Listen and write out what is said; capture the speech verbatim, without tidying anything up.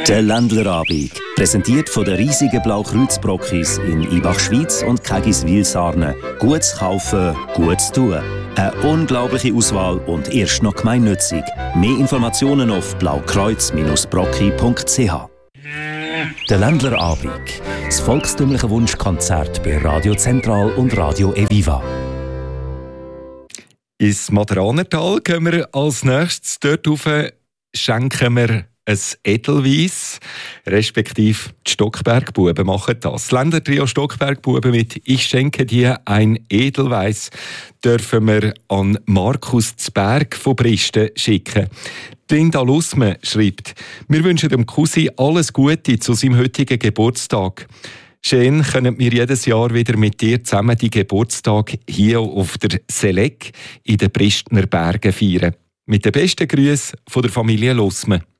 Der Ländlerabend, präsentiert von den riesigen Blaukreuzbrockis in Ibach Schweiz und Keggiswil-Sarne. Gutes kaufen, gutes tun. Eine unglaubliche Auswahl und erst noch gemeinnützig. Mehr Informationen auf blaukreuz Bindestrich brocki punkt c h. Der Ländlerabend, das volkstümliche Wunschkonzert bei Radio Zentral und Radio Eviva. Ins Maderanertal gehen wir als nächstes. Dort rauf schenken wir ein Edelweiss, respektive die Stockbergbuben machen das. Das Ländertrio Stockbergbuben mit «Ich schenke dir ein Edelweiss» dürfen wir an Markus Zberg von Bristen schicken. Linda Lussmann schreibt: «Wir wünschen dem Cousin alles Gute zu seinem heutigen Geburtstag. Schön können wir jedes Jahr wieder mit dir zusammen die Geburtstag hier auf der Selek in den Bristner Bergen feiern. Mit den besten Grüßen von der Familie Lussmann.»